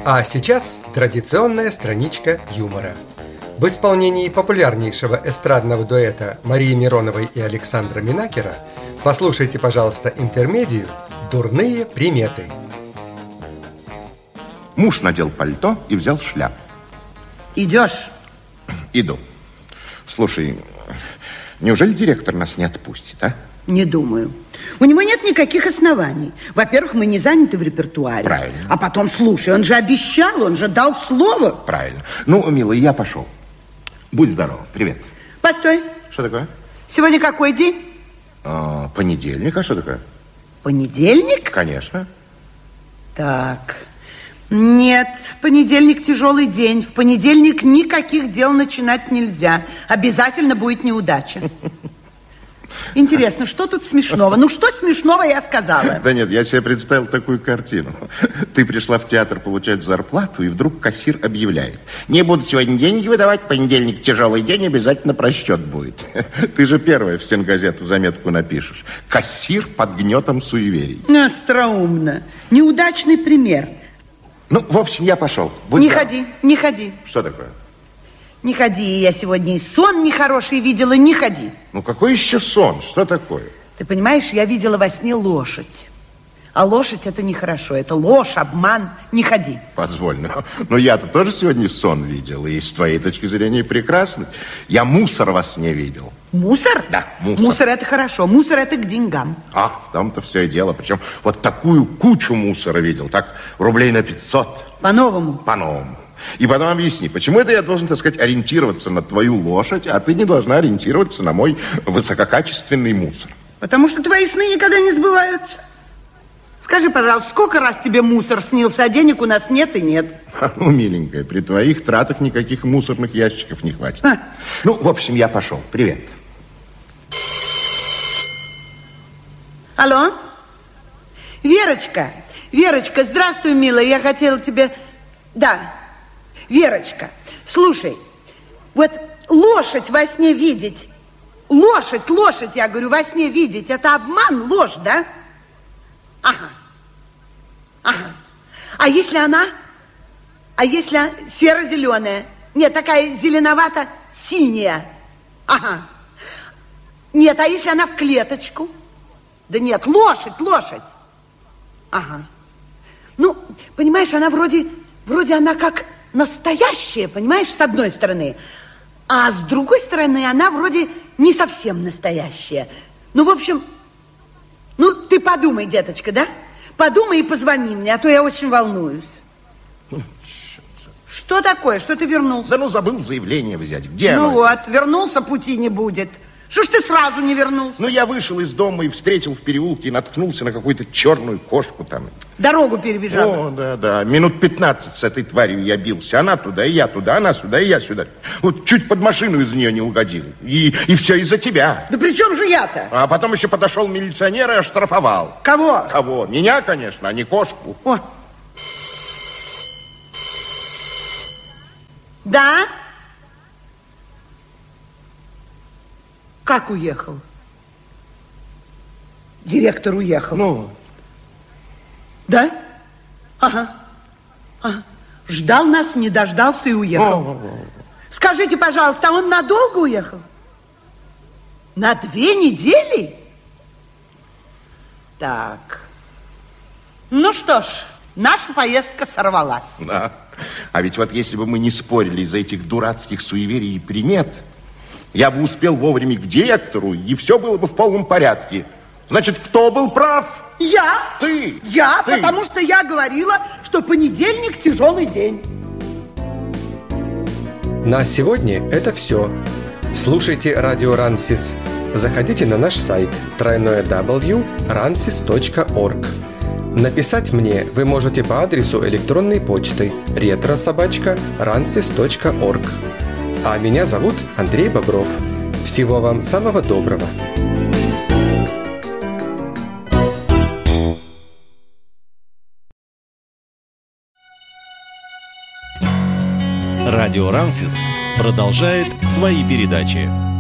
А сейчас традиционная страничка юмора. В исполнении популярнейшего эстрадного дуэта Марии Мироновой и Александра Минакера послушайте, пожалуйста, интермедию «Дурные приметы». Муж надел пальто и взял шляпу. Идешь? Иду. Слушай, неужели директор нас не отпустит, а? Не думаю. У него нет никаких оснований. Во-первых, мы не заняты в репертуаре. Правильно. А потом, слушай, он же обещал, он же дал слово. Правильно. Ну, милый, я пошел. Будь здоров. Привет. Постой. Что такое? Сегодня какой день? Понедельник. А что такое? Понедельник? Конечно. Так. Нет, понедельник тяжелый день. В понедельник никаких дел начинать нельзя. Обязательно будет неудача. Интересно, что тут смешного? Ну, что смешного я сказала? Да нет, я себе представил такую картину. Ты пришла в театр получать зарплату, и вдруг кассир объявляет: не буду сегодня деньги выдавать, понедельник тяжелый день, обязательно просчет будет. Ты же первая в стенгазету заметку напишешь. Кассир под гнетом суеверий. Остроумно. Неудачный пример. Ну, в общем, я пошел. Не ходи, не ходи. Что такое? Не ходи, я сегодня и сон нехороший видела, не ходи. Ну, какой еще сон? Что такое? Ты понимаешь, я видела во сне лошадь. А лошадь это нехорошо, это ложь, обман, не ходи. Позволь, но я-то тоже сегодня сон видел, и с твоей точки зрения прекрасно. Я мусор во сне видел. Мусор? Да, мусор. Мусор это хорошо, мусор это к деньгам. В том-то все и дело. Причем вот такую кучу мусора видел, так рублей на 500. По-новому? По-новому. И потом объясни, почему это я должен, так сказать, ориентироваться на твою лошадь, а ты не должна ориентироваться на мой высококачественный мусор? Потому что твои сны никогда не сбываются. Скажи, пожалуйста, сколько раз тебе мусор снился, а денег у нас нет и нет? Ну, миленькая, при твоих тратах никаких мусорных ящиков не хватит. Ну, в общем, я пошел. Привет. Алло? Верочка, Верочка, здравствуй, милая, я хотела тебе... Да, Верочка, слушай, вот лошадь во сне видеть, лошадь, я говорю, во сне видеть, это обман, ложь, да? Ага. А если она серо-зеленая? Нет, такая зеленовато-синяя. Ага. Нет, а если она в клеточку? Да нет, лошадь. Ага. Ну, понимаешь, она вроде она как настоящая, понимаешь, с одной стороны. А с другой стороны, она вроде не совсем настоящая. Ну, в общем, ты подумай, деточка, да? Подумай и позвони мне, а то я очень волнуюсь. Что такое? Что ты вернулся? Да забыл заявление взять. Где оно? Вот, вернулся, пути не будет. Что ж ты сразу не вернулся? Я вышел из дома и встретил в переулке и наткнулся на какую-то черную кошку там. Дорогу перебежала? Да. Минут 15 с этой тварью я бился. Она туда, и я туда, она сюда, и я сюда. Вот чуть под машину из нее не угодил. И все из-за тебя. Да при чем же я-то? А потом еще подошел милиционер и оштрафовал. Кого? Кого? Меня, конечно, а не кошку. О. Да? Как уехал? Директор уехал. Да? Ага. Ждал нас, не дождался и уехал. Скажите, пожалуйста, а он надолго уехал? На 2 недели? Так. Ну что ж, наша поездка сорвалась. Да. А ведь вот если бы мы не спорили из-за этих дурацких суеверий и примет, я бы успел вовремя к директору, и все было бы в полном порядке. Значит, кто был прав? Я. Ты. Я, потому что я говорила, что понедельник тяжелый день. На сегодня это все. Слушайте радио Рансис. Заходите на наш сайт www.ransis.org. Написать мне вы можете по адресу электронной почты retro@ransis.org. А меня зовут Андрей Бобров. Всего вам самого доброго. Радио Рансис продолжает свои передачи.